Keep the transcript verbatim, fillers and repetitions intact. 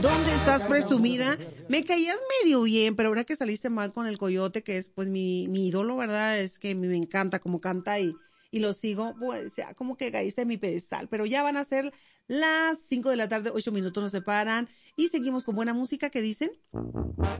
¿Dónde estás, presumida? Me caías medio bien, pero ahora que saliste mal con el Coyote, que es pues mi, mi ídolo, ¿verdad? Es que me encanta cómo canta y, y lo sigo, pues ya como que caíste en mi pedestal. Pero ya van a ser las cinco de la tarde, ocho minutos nos separan y seguimos con buena música, ¿qué dicen?